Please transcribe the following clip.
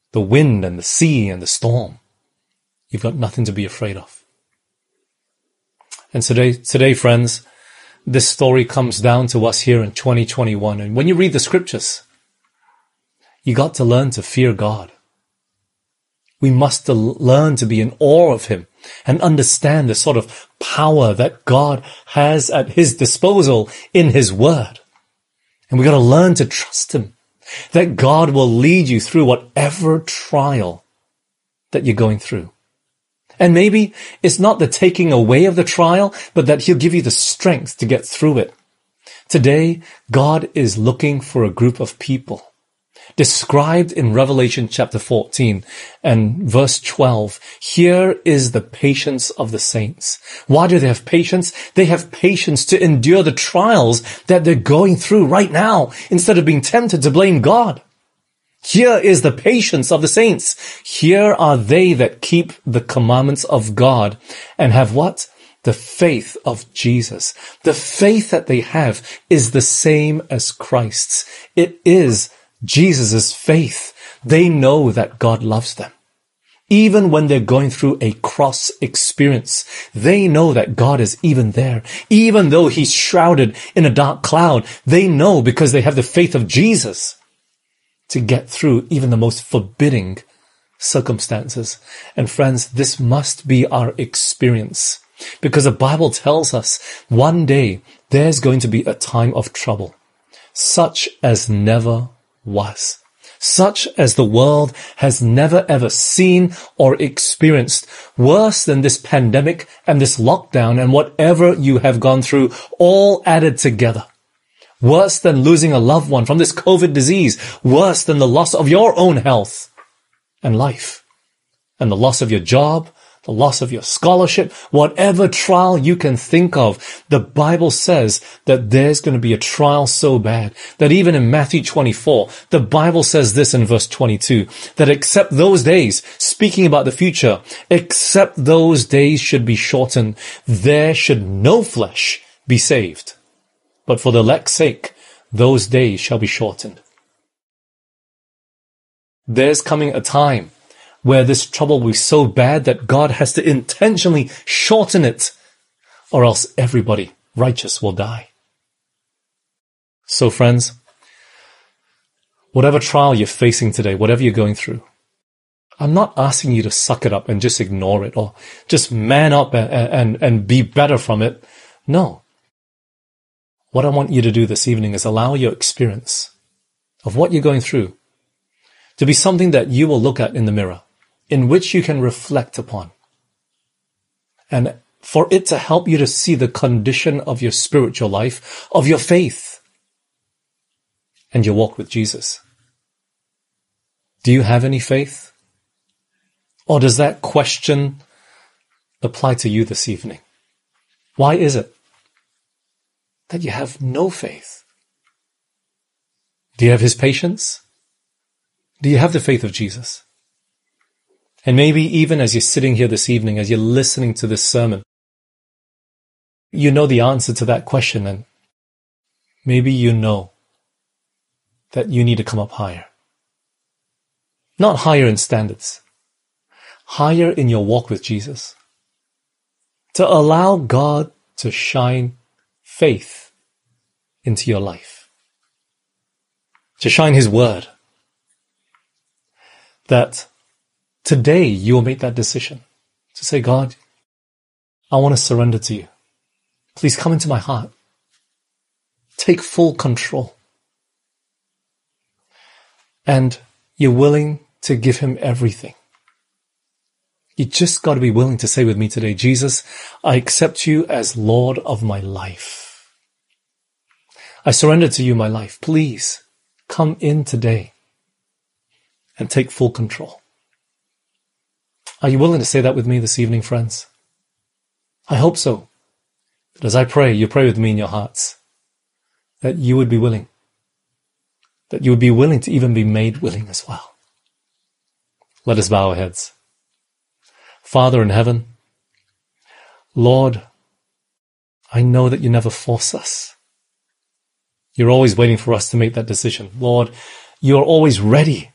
the wind and the sea and the storm. You've got nothing to be afraid of. And today, friends, this story comes down to us here in 2021. And when you read the scriptures, you got to learn to fear God. We must learn to be in awe of Him and understand the sort of power that God has at His disposal in His Word. And we got to learn to trust Him, that God will lead you through whatever trial that you're going through. And maybe it's not the taking away of the trial, but that He'll give you the strength to get through it. Today, God is looking for a group of people described in Revelation chapter 14 and verse 12. Here is the patience of the saints. Why do they have patience? They have patience to endure the trials that they're going through right now instead of being tempted to blame God. Here is the patience of the saints. Here are they that keep the commandments of God and have what? The faith of Jesus. The faith that they have is the same as Christ's. It is Jesus' faith. They know that God loves them. Even when they're going through a cross experience, they know that God is even there. Even though He's shrouded in a dark cloud, they know because they have the faith of Jesus to get through even the most forbidding circumstances. And friends, this must be our experience, because the Bible tells us one day there's going to be a time of trouble, such as never was, such as the world has never ever seen or experienced, worse than this pandemic and this lockdown and whatever you have gone through all added together. Worse than losing a loved one from this COVID disease, worse than the loss of your own health and life, and the loss of your job, the loss of your scholarship, whatever trial you can think of. The Bible says that there's going to be a trial so bad that even in Matthew 24, the Bible says this in verse 22, that except those days, speaking about the future, except those days should be shortened, there should no flesh be saved. But for the elect's sake, those days shall be shortened. There's coming a time where this trouble will be so bad that God has to intentionally shorten it, or else everybody righteous will die. So friends, whatever trial you're facing today, whatever you're going through, I'm not asking you to suck it up and just ignore it or just man up and be better from it. No. What I want you to do this evening is allow your experience of what you're going through to be something that you will look at in the mirror, in which you can reflect upon, and for it to help you to see the condition of your spiritual life, of your faith, and your walk with Jesus. Do you have any faith? Or does that question apply to you this evening? Why is it that you have no faith? Do you have His patience? Do you have the faith of Jesus? And maybe even as you're sitting here this evening, as you're listening to this sermon, you know the answer to that question, and maybe you know that you need to come up higher. Not higher in standards, higher in your walk with Jesus. To allow God to shine faith into your life. To shine His word. That today you will make that decision to say, God, I want to surrender to you. Please come into my heart. Take full control. And you're willing to give Him everything. You just got to be willing to say with me today, Jesus, I accept you as Lord of my life. I surrender to you my life. Please come in today and take full control. Are you willing to say that with me this evening, friends? I hope so. That as I pray, you pray with me in your hearts. That you would be willing. That you would be willing to even be made willing as well. Let us bow our heads. Father in heaven, Lord, I know that you never force us. You're always waiting for us to make that decision. Lord, you're always ready